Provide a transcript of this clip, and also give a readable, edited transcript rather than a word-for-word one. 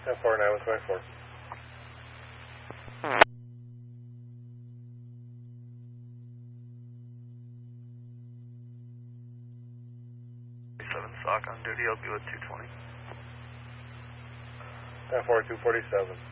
F49124. Stock on duty, I'll be with 220. F4 247.